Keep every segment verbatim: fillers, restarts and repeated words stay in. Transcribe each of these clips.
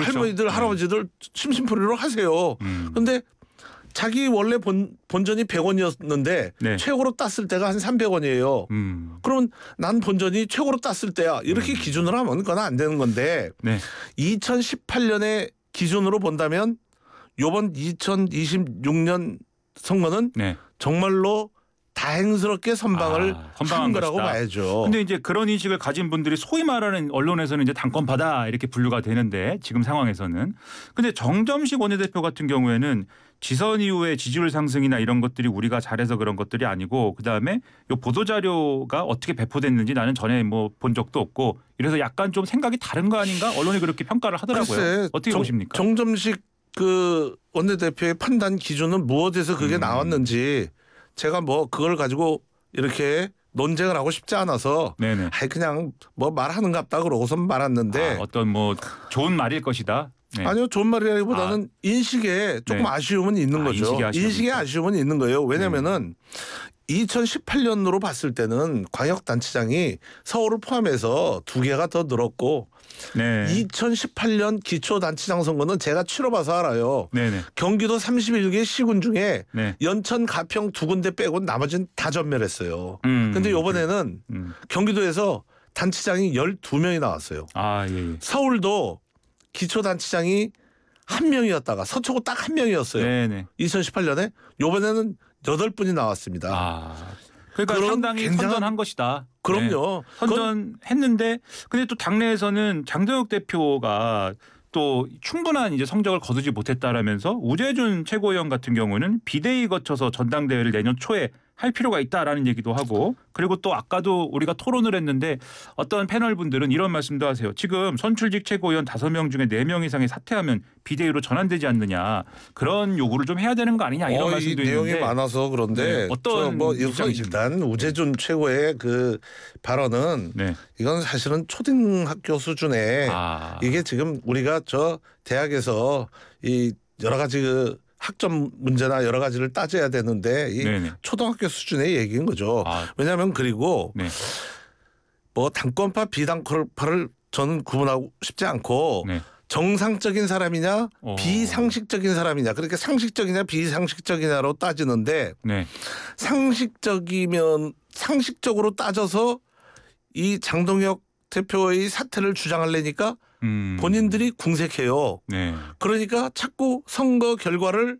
그렇죠. 할머니들 네. 할아버지들 심심풀이로 하세요. 음. 근데 자기 원래 본, 본전이 백 원이었는데 네. 최고로 땄을 때가 한 삼백 원이에요. 음. 그러면 난 본전이 최고로 땄을 때야. 이렇게 음. 기준으로 하면 그건 안 되는 건데 네. 이천십팔 년의 기준으로 본다면 이번 이천이십육 년 선거는 네. 정말로 다행스럽게 선방을 아, 선방한 한 거라고 것이다. 봐야죠. 근데 이제 그런 인식을 가진 분들이 소위 말하는 언론에서는 이제 당권파다 이렇게 분류가 되는데 지금 상황에서는. 근데 정점식 원내대표 같은 경우에는 지선 이후에 지지율 상승이나 이런 것들이 우리가 잘해서 그런 것들이 아니고 그다음에 이 보도자료가 어떻게 배포됐는지 나는 전에 뭐 본 적도 없고 이래서 약간 좀 생각이 다른 거 아닌가? 언론이 그렇게 평가를 하더라고요. 글쎄, 어떻게 정, 보십니까? 정점식 그 원내대표의 판단 기준은 무엇에서 그게 음. 나왔는지 제가 뭐 그걸 가지고 이렇게 논쟁을 하고 싶지 않아서 네네. 아이 그냥 뭐 말하는 갑다 그러고선 말았는데 아, 어떤 뭐 좋은 말일 것이다. 네. 아니요 좋은 말이라기보다는 아, 인식에 조금 네. 아쉬움은 있는 아, 거죠. 인식에 아쉬움이 인식에 있다. 아쉬움은 있는 거예요. 왜냐하면은 이천십팔 년으로 봤을 때는 광역단체장이 서울을 포함해서 두 개가 더 늘었고 네. 이천십팔 년 기초단체장 선거는 제가 치러봐서 알아요. 네네. 경기도 삼십일 개 시군 중에 네. 연천, 가평 두 군데 빼고 나머지는 다 전멸했어요. 음, 근데 이번에는 음. 경기도에서 단체장이 열두 명이 나왔어요. 아, 예, 예. 서울도 기초단체장이 한 명이었다가 서초구 딱 한 명이었어요. 네네. 이천십팔 년에 이번에는 여덟 분이 나왔습니다. 아, 그러니까 그런 상당히 굉장한- 선전한 것이다. 그럼요. 네. 선전했는데 근데 또 당내에서는 장동혁 대표가 또 충분한 이제 성적을 거두지 못했다라면서 우재준 최고위원 같은 경우는 비대위 거쳐서 전당대회를 내년 초에 할 필요가 있다라는 얘기도 하고 그리고 또 아까도 우리가 토론을 했는데 어떤 패널 분들은 이런 말씀도 하세요. 지금 선출직 최고위원 다섯 명 중에 네 명 이상이 사퇴하면 비대위로 전환되지 않느냐 그런 요구를 좀 해야 되는 거 아니냐 이런 어, 말씀도 이 내용이 있는데 많아서 그런데 네, 어떤 뭐 입장이십니까? 일단 우재준 최고의 그 발언은 네. 이건 사실은 초등학교 수준의 아. 이게 지금 우리가 저 대학에서 이 여러 가지 그 학점 문제나 여러 가지를 따져야 되는데 이 네네. 초등학교 수준의 얘기인 거죠. 아. 왜냐하면 그리고 네. 뭐 당권파 비당권파를 저는 구분하고 싶지 않고 네. 정상적인 사람이냐 어. 비상식적인 사람이냐 그러니까 상식적이냐 비상식적이냐로 따지는데 네. 상식적이면 상식적으로 따져서 이 장동혁 대표의 사퇴를 주장하려니까 음. 본인들이 궁색해요. 네. 그러니까 자꾸 선거 결과를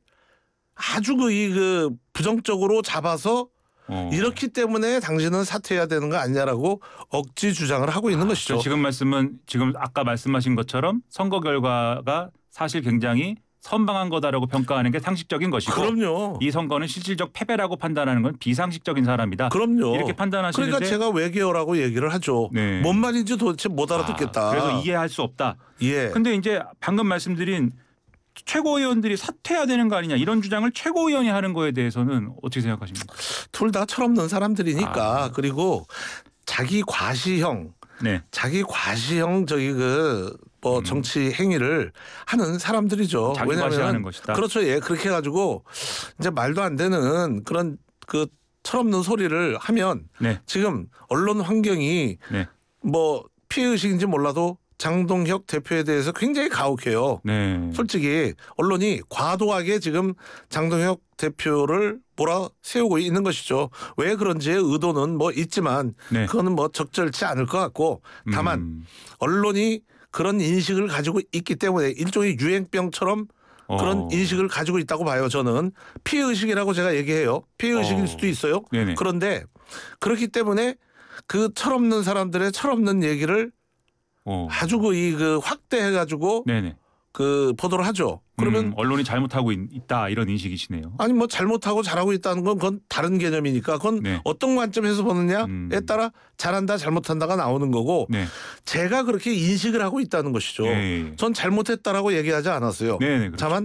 아주 그, 이 그 부정적으로 잡아서 어. 이렇기 때문에 당신은 사퇴해야 되는 거 아니냐라고 억지 주장을 하고 있는 아, 것이죠. 지금 말씀은 지금 아까 말씀하신 것처럼 선거 결과가 사실 굉장히 선방한 거다라고 평가하는 게 상식적인 것이고 그럼요. 이 선거는 실질적 패배라고 판단하는 건 비상식적인 사람이다. 그럼요. 이렇게 판단하시는데 그러니까 제가 외계어라고 얘기를 하죠. 네. 뭔 말인지 도대체 못 알아듣겠다. 아, 그래서 이해할 수 없다. 예. 근데 이제 방금 말씀드린 최고위원들이 사퇴해야 되는 거 아니냐 이런 주장을 최고위원이 하는 거에 대해서는 어떻게 생각하십니까? 둘 다 철없는 사람들이니까 아. 그리고 자기 과시형 네. 자기 과시형 저기 그 뭐 음. 정치 행위를 하는 사람들이죠. 자기 왜냐하면 과시하는 것이다. 그렇죠. 예, 그렇게 해가지고 이제 말도 안 되는 그런 그 철없는 소리를 하면 네. 지금 언론 환경이 네. 뭐 피해 의식인지 몰라도 장동혁 대표에 대해서 굉장히 가혹해요. 네. 솔직히 언론이 과도하게 지금 장동혁 대표를 몰아세우고 있는 것이죠. 왜 그런지의 의도는 뭐 있지만 네. 그거는 뭐 적절치 않을 것 같고 다만 음. 언론이 그런 인식을 가지고 있기 때문에 일종의 유행병처럼 그런 어. 인식을 가지고 있다고 봐요. 저는 피해의식이라고 제가 얘기해요. 피해의식일 어. 수도 있어요. 네네. 그런데 그렇기 때문에 그 철없는 사람들의 철없는 얘기를 어. 아주 그 이 그 확대해가지고 네네. 그 보도를 하죠. 그러면 음, 언론이 잘못하고 있, 있다 이런 인식이시네요. 아니 뭐 잘못하고 잘하고 있다는 건 그건 다른 개념이니까 그건 네. 어떤 관점에서 보느냐에 음. 따라 잘한다 잘못한다가 나오는 거고 네. 제가 그렇게 인식을 하고 있다는 것이죠. 네. 전 잘못했다라고 얘기하지 않았어요. 네네. 그렇죠. 다만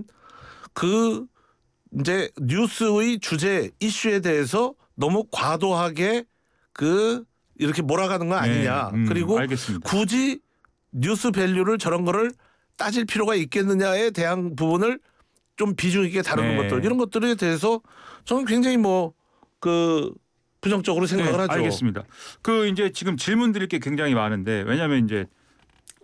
그 이제 뉴스의 주제 이슈에 대해서 너무 과도하게 그 이렇게 몰아가는 거 아니냐. 네. 음, 그리고 알겠습니다. 굳이 뉴스 밸류를 저런 거를 따질 필요가 있겠느냐에 대한 부분을 좀 비중 있게 다루는 네. 것들 이런 것들에 대해서 저는 굉장히 뭐 그 부정적으로 생각을 네, 하죠. 알겠습니다. 그 이제 지금 질문 드릴 게 굉장히 많은데 왜냐하면 이제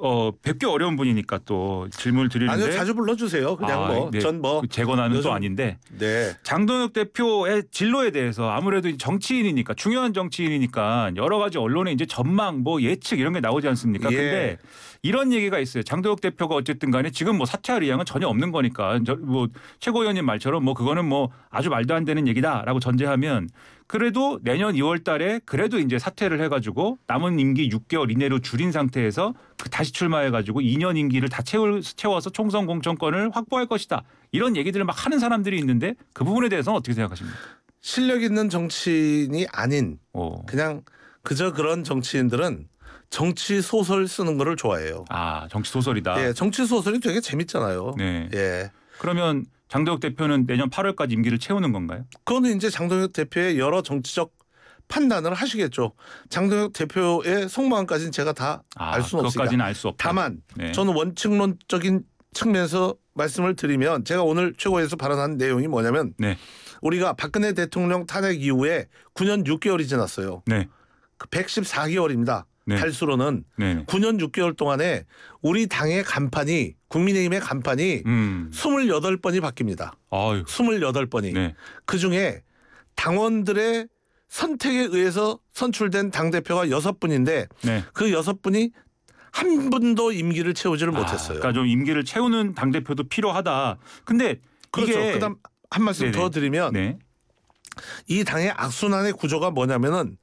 어 뵙기 어려운 분이니까 또 질문을 드리는데 아니요, 자주 불러주세요. 그냥 아, 뭐 네. 전 뭐 제 권한은 요즘- 또 아닌데 네. 장동혁 대표의 진로에 대해서 아무래도 정치인이니까 중요한 정치인이니까 여러 가지 언론에 이제 전망 뭐 예측 이런 게 나오지 않습니까? 예. 근데 이런 얘기가 있어요. 장동혁 대표가 어쨌든 간에 지금 뭐 사퇴할 의향은 전혀 없는 거니까 저 뭐 최고위원님 말처럼 뭐 그거는 뭐 아주 말도 안 되는 얘기다라고 전제하면 그래도 내년 이월 달에 그래도 이제 사퇴를 해가지고 남은 임기 육 개월 이내로 줄인 상태에서 그 다시 출마해가지고 이 년 임기를 다 채울, 채워서 총선 공천권을 확보할 것이다. 이런 얘기들을 막 하는 사람들이 있는데 그 부분에 대해서는 어떻게 생각하십니까? 실력 있는 정치인이 아닌 오. 그냥 그저 그런 정치인들은 정치 소설 쓰는 거를 좋아해요. 아 정치 소설이다. 예, 정치 소설이 되게 재밌잖아요. 네. 예. 그러면 장동혁 대표는 내년 팔월까지 임기를 채우는 건가요? 그거는 이제 장동혁 대표의 여러 정치적 판단을 하시겠죠. 장동혁 대표의 속마음까지는 제가 다 알 아, 수는 없으니까. 그것까지는 알 수 없다. 다만 네. 저는 원칙론적인 측면에서 말씀을 드리면 제가 오늘 최고위에서 발언한 내용이 뭐냐면 네. 우리가 박근혜 대통령 탄핵 이후에 구 년 육 개월이 지났어요. 네. 그 백십사 개월입니다. 네. 달수로는 네. 구 년 육 개월 동안에 우리 당의 간판이 국민의힘의 간판이 음. 스물여덟 번이 바뀝니다. 아유. 스물여덟 번이. 네. 그중에 당원들의 선택에 의해서 선출된 당대표가 여섯 분인데 네. 그 여섯 분이 한 분도 임기를 채우지를 아, 못했어요. 그러니까 좀 임기를 채우는 당 대표도 필요하다. 근데 그렇죠. 이게 그다음 한 말씀 네네. 더 드리면 네. 이 당의 악순환의 구조가 뭐냐면은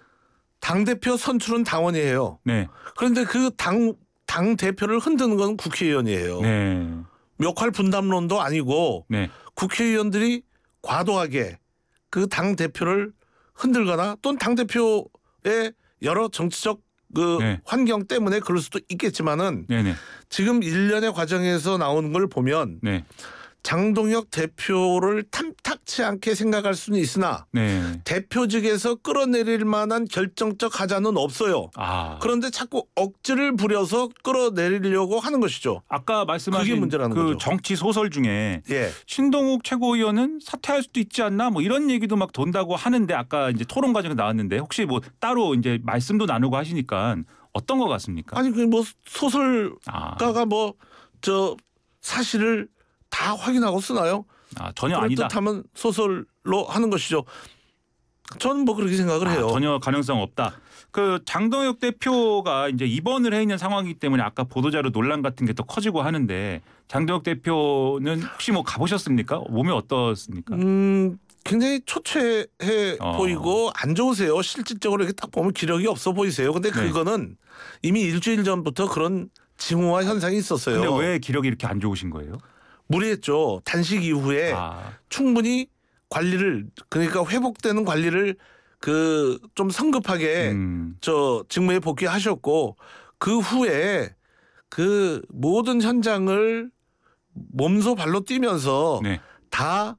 당대표 선출은 당원이에요. 네. 그런데 그 당, 당 대표를 흔드는 건 국회의원이에요. 네. 역할 분담론도 아니고 네. 국회의원들이 과도하게 그 당 대표를 흔들거나 또는 당 대표의 여러 정치적 그 네. 환경 때문에 그럴 수도 있겠지만은 네. 네. 지금 일련의 과정에서 나오는 걸 보면 네. 장동혁 대표를 탐탁치 않게 생각할 수는 있으나 네. 대표직에서 끌어내릴 만한 결정적 하자는 없어요. 아. 그런데 자꾸 억지를 부려서 끌어내리려고 하는 것이죠. 아까 말씀하신 그게 문제라는 그 거죠. 정치 소설 중에 예. 신동욱 최고위원은 사퇴할 수도 있지 않나 뭐 이런 얘기도 막 돈다고 하는데 아까 이제 토론 과정에 나왔는데 혹시 뭐 따로 이제 말씀도 나누고 하시니까 어떤 것 같습니까? 아니 그 뭐 아, 소설가가 뭐 저 사실을 다 확인하고 쓰나요? 아, 전혀 아니다. 그럴듯하면 소설로 하는 것이죠. 저는 뭐 그렇게 생각을 해요. 아, 전혀 가능성 없다. 그 장동혁 대표가 이제 입원을 해 있는 상황이기 때문에 아까 보도자료 논란 같은 게 더 커지고 하는데 장동혁 대표는 혹시 뭐 가보셨습니까? 몸이 어떻습니까? 음, 굉장히 초췌해 어. 보이고 안 좋으세요. 실질적으로 이렇게 딱 보면 기력이 없어 보이세요. 근데 네. 그거는 이미 일주일 전부터 그런 징후와 현상이 있었어요. 근데 왜 기력이 이렇게 안 좋으신 거예요? 무리했죠. 단식 이후에 아, 충분히 관리를 그러니까 회복되는 관리를 그 좀 성급하게 음, 저 직무에 복귀하셨고 그 후에 그 모든 현장을 몸소 발로 뛰면서 네. 다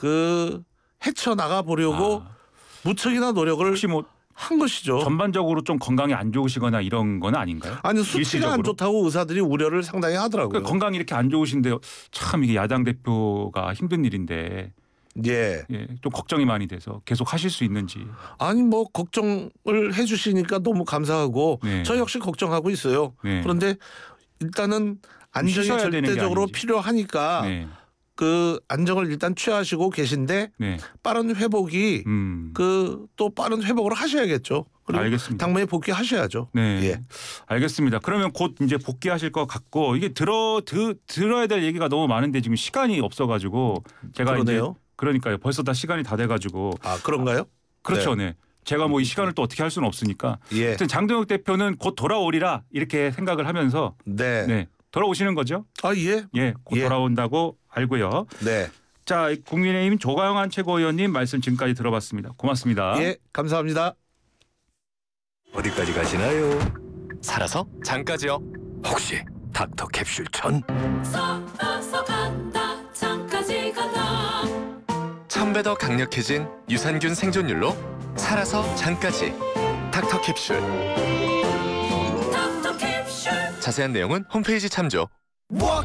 그 헤쳐 나가 보려고 아, 무척이나 노력을 혹시 뭐 한 것이죠. 전반적으로 좀 건강이 안 좋으시거나 이런 건 아닌가요? 아니 수치가 일시적으로? 안 좋다고 의사들이 우려를 상당히 하더라고요. 그러니까 건강이 이렇게 안 좋으신데 참 이게 야당 대표가 힘든 일인데 예. 예, 좀 걱정이 많이 돼서 계속 하실 수 있는지. 아니 뭐 걱정을 해주시니까 너무 감사하고 네. 저 역시 걱정하고 있어요. 네. 그런데 일단은 안정이 쉬셔야 되는 게 절대적으로 아닌지. 필요하니까 네, 그 안정을 일단 취하시고 계신데 네, 빠른 회복이 음, 그 또 빠른 회복을 하셔야겠죠. 그리고 알겠습니다. 당무에 복귀하셔야죠. 네, 예. 알겠습니다. 그러면 곧 이제 복귀하실 것 같고 이게 들어 드, 들어야 될 얘기가 너무 많은데 지금 시간이 없어가지고 제가 그러네요. 이제 그러니까요. 벌써 다 시간이 다 돼가지고 아 그런가요? 그렇죠, 네. 제가 뭐 이 시간을 또 어떻게 할 수는 없으니까. 예. 하여튼 장동혁 대표는 곧 돌아오리라 이렇게 생각을 하면서 네. 네 돌아오시는 거죠? 아 예. 예, 곧 예. 돌아온다고 알고요. 네. 자, 국민의힘 조광환 최고위원님 말씀 지금까지 들어봤습니다. 고맙습니다. 예. 감사합니다. 어디까지 가시나요? 살아서 장까지요. 혹시 닥터 캡슐 천? 썩어서 간다 잠까지 간다 천 배 더 강력해진 유산균 생존율로 살아서 장까지 닥터 캡슐. 닥터 캡슐 자세한 내용은 홈페이지 참조. Walk